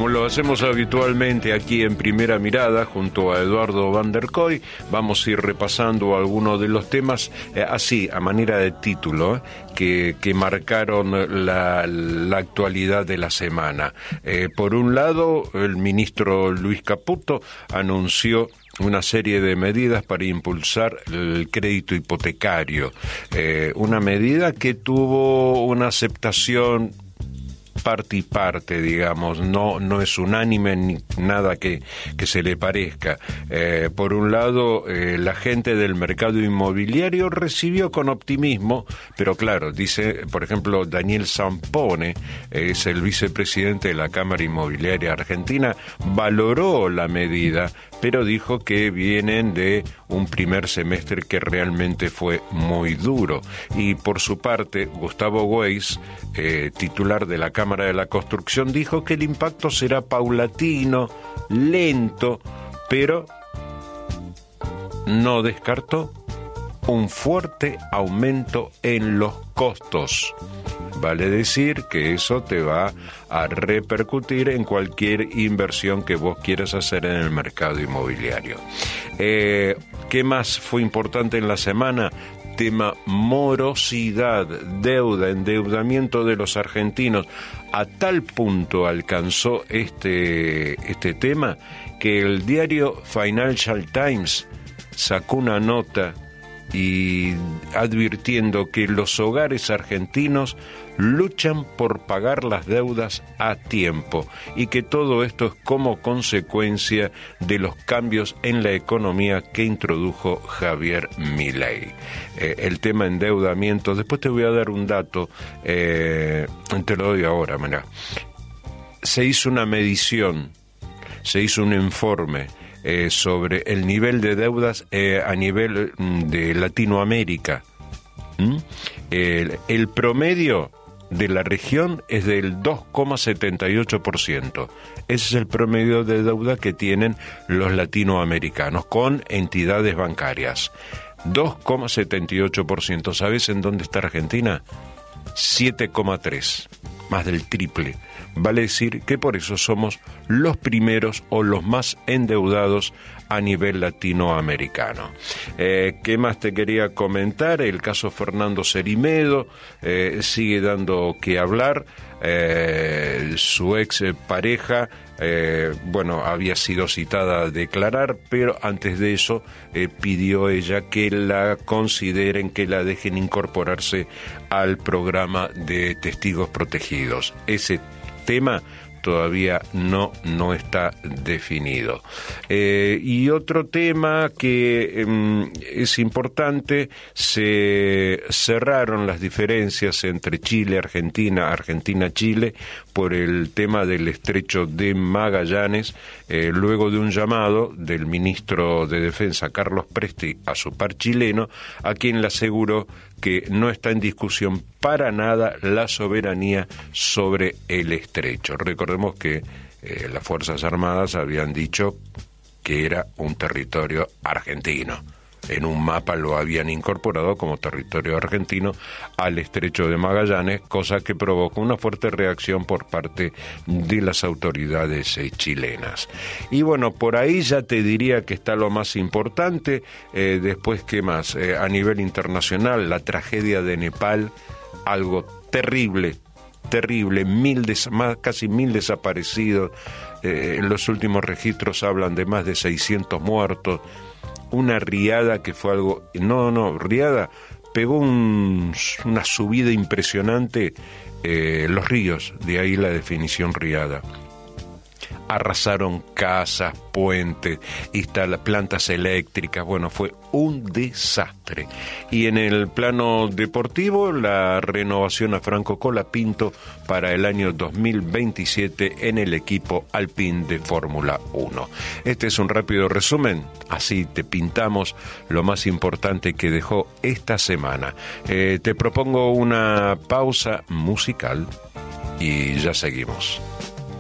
como lo hacemos habitualmente aquí en Primera Mirada, junto a Eduardo Van der Koy, vamos a ir repasando algunos de los temas, así, a manera de título, que marcaron la actualidad de la semana. Por un lado, el ministro Luis Caputo anunció una serie de medidas para impulsar el crédito hipotecario, una medida que tuvo una aceptación parte y parte, digamos, no es unánime ni nada que se le parezca. Por un lado, la gente del mercado inmobiliario recibió con optimismo, pero claro, dice, por ejemplo, Daniel Zampone, es el vicepresidente de la Cámara Inmobiliaria Argentina, valoró la medida, pero dijo que vienen de un primer semestre que realmente fue muy duro. Y por su parte, Gustavo Weiss, titular de la Cámara de la Construcción, dijo que el impacto será paulatino, lento, pero no descartó un fuerte aumento en los costos. Vale decir que eso te va a repercutir en cualquier inversión que vos quieras hacer en el mercado inmobiliario. ¿Qué más fue importante en la semana? Tema morosidad, deuda, endeudamiento de los argentinos. A tal punto alcanzó este tema que el diario Financial Times sacó una nota y advirtiendo que los hogares argentinos luchan por pagar las deudas a tiempo y que todo esto es como consecuencia de los cambios en la economía que introdujo Javier Milei. El tema endeudamiento, después te voy a dar un dato, te lo doy ahora, mirá. Se hizo una medición, se hizo un informe sobre el nivel de deudas a nivel de Latinoamérica. El promedio de la región es del 2,78%. Ese es el promedio de deuda que tienen los latinoamericanos con entidades bancarias. 2,78%. ¿Sabes en dónde está Argentina? 7,3%, más del triple. Vale decir que por eso somos los primeros o los más endeudados a nivel latinoamericano. ¿Qué más te quería comentar? El caso Fernando Cerimedo sigue dando que hablar. Su ex pareja, había sido citada a declarar, pero antes de eso pidió ella que la consideren, que la dejen incorporarse al programa de testigos protegidos. Ese tema todavía no está definido. Y otro tema que es importante, se cerraron las diferencias entre Chile, Argentina, Argentina-Chile, por el tema del estrecho de Magallanes, luego de un llamado del ministro de Defensa, Carlos Presti, a su par chileno, a quien le aseguró que no está en discusión para nada la soberanía sobre el estrecho. Recordemos que las Fuerzas Armadas habían dicho que era un territorio argentino. En un mapa lo habían incorporado como territorio argentino al estrecho de Magallanes, cosa que provocó una fuerte reacción por parte de las autoridades chilenas. Y bueno, por ahí ya te diría que está lo más importante. Después, ¿qué más? A nivel internacional, la tragedia de Nepal, algo terrible, casi 1.000 desaparecidos. Los últimos registros hablan de más de 600 muertos. Una riada que fue algo... riada, pegó una subida impresionante, los ríos, de ahí la definición riada. Arrasaron casas, puentes, plantas eléctricas, fue un desastre. Y en el plano deportivo, la renovación a Franco Colapinto para el año 2027 en el equipo Alpine de Fórmula 1. Este es un rápido resumen, así te pintamos lo más importante que dejó esta semana. Te propongo una pausa musical y ya seguimos.